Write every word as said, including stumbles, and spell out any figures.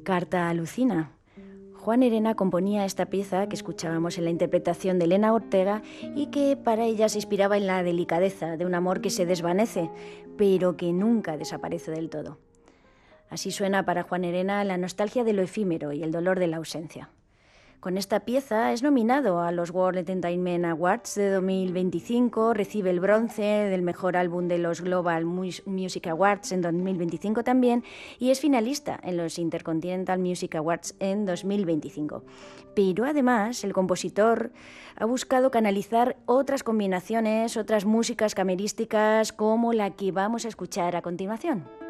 Carta a Lucina. Juan Herena componía esta pieza que escuchábamos en la interpretación de Elena Ortega y que para ella se inspiraba en la delicadeza de un amor que se desvanece, pero que nunca desaparece del todo. Así suena para Juan Herena la nostalgia de lo efímero y el dolor de la ausencia. Con esta pieza es nominado a los World Entertainment Awards de dos mil veinticinco, recibe el bronce del mejor álbum de los Global Music Awards en dos mil veinticinco también y es finalista en los Intercontinental Music Awards en dos mil veinticinco. Pero además el compositor ha buscado canalizar otras combinaciones, otras músicas camerísticas como la que vamos a escuchar a continuación.